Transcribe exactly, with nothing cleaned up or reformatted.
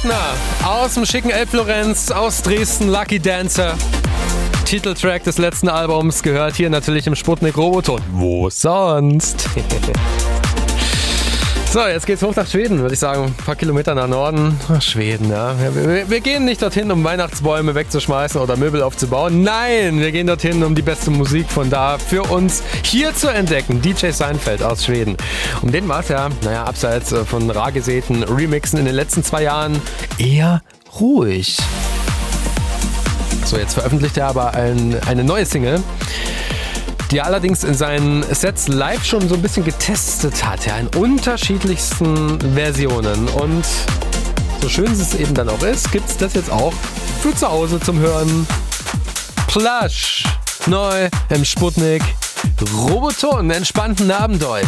Partner aus dem schicken Elbflorenz, aus Dresden, Lucky Dancer. Titeltrack des letzten Albums gehört hier natürlich im Sputnik Roboton. Wo sonst? So, jetzt geht's hoch nach Schweden, würde ich sagen. Ein paar Kilometer nach Norden. Ach, Schweden, ja. Wir, wir gehen nicht dorthin, um Weihnachtsbäume wegzuschmeißen oder Möbel aufzubauen. Nein, wir gehen dorthin, um die beste Musik von da für uns hier zu entdecken. D J Seinfeld aus Schweden. Um den war es ja, naja, abseits von rar gesäten Remixen in den letzten zwei Jahren eher ruhig. So, jetzt veröffentlicht er aber ein, eine neue Single, die er allerdings in seinen Sets live schon so ein bisschen getestet hat, ja, in unterschiedlichsten Versionen. Und so schön es eben dann auch ist, gibt es das jetzt auch für zu Hause zum Hören. Plush, neu im Sputnik Roboton, entspannten Abend euch.